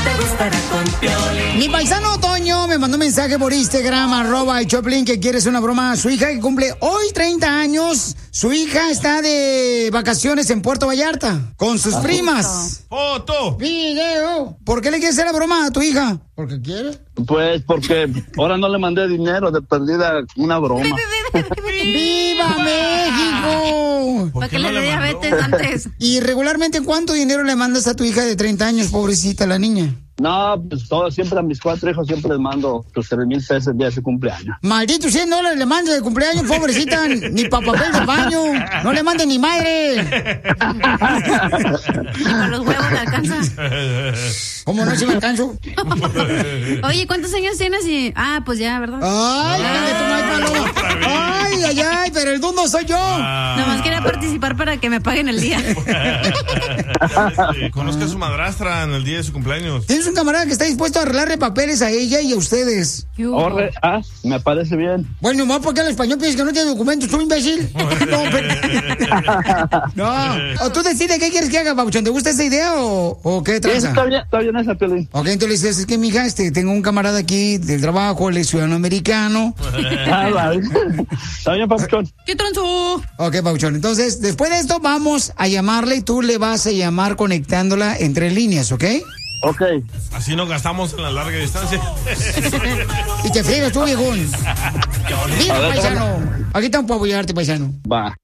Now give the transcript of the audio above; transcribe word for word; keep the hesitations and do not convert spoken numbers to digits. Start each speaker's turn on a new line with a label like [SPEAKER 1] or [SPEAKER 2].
[SPEAKER 1] te gustará con Piolín.
[SPEAKER 2] Mi paisano Toño me mandó un mensaje por Instagram, arroba el Choplin, que quiere hacer una broma a su hija que cumple hoy treinta años. Su hija está de vacaciones en Puerto Vallarta con sus ah, primas.
[SPEAKER 3] ¡Foto!
[SPEAKER 2] ¡Video! ¿Por qué le quieres hacer la broma a tu hija? ¿Porque quiere?
[SPEAKER 4] Pues porque ahora no le mandé dinero, de perdida una broma.
[SPEAKER 2] ¡Viva México!
[SPEAKER 5] ¿Para qué no le dé diabetes antes?
[SPEAKER 2] ¿Y regularmente cuánto dinero le mandas a tu hija de treinta años, pobrecita la niña?
[SPEAKER 4] No, pues todo, siempre a mis cuatro hijos siempre les mando tus tres mil pesos el día de su cumpleaños.
[SPEAKER 2] Maldito cien dólares le mandas de cumpleaños, pobrecita, ni pa' papel de baño, no le mande ni madre.
[SPEAKER 5] Ni para los huevos le alcanza.
[SPEAKER 2] ¿Cómo no, si me alcanzo?
[SPEAKER 5] Oye, ¿cuántos años tienes? Y... Ah, pues ya, ¿verdad?
[SPEAKER 2] Ay, ay, tú no hay paloma. Ay, ay, ay, pero el dundo soy yo.
[SPEAKER 5] Ah. Nomás quería participar para que me paguen el día.
[SPEAKER 3] Conozca a su madrastra en el día de su cumpleaños.
[SPEAKER 2] Tienes un camarada que está dispuesto a arreglarle papeles a ella y a ustedes.
[SPEAKER 4] Orre, ah, me parece bien.
[SPEAKER 2] Bueno, nomás porque al español piensas que no tiene documentos, tú imbécil. No, pero... no. O tú decides qué quieres que haga, Pauchón. ¿Te gusta esa idea o, o qué traza?
[SPEAKER 4] Sí, está bien, está bien esa, Piolín.
[SPEAKER 2] Ok, entonces dices, es que mija, este, tengo un camarada aquí del trabajo, él es ciudadano americano.
[SPEAKER 4] Ah, vale. Está bien, Pauchón.
[SPEAKER 5] ¿Qué tronzo?
[SPEAKER 2] Ok, Pauchón. Entonces, después de esto, vamos a llamarle y tú le vas a llamar conectándola entre líneas, ¿ok?
[SPEAKER 4] Ok.
[SPEAKER 3] Así no gastamos en la larga distancia.
[SPEAKER 2] Y te friegas tú, viejón. Mira, paisano. Aquí estamos para apoyarte, paisano.
[SPEAKER 4] Va.